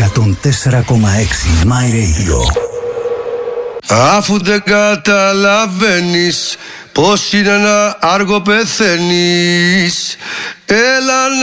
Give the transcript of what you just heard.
104,6 My Radio. Αφού δεν καταλαβαίνεις πως είναι ένα άργο πεθαίνεις, έλα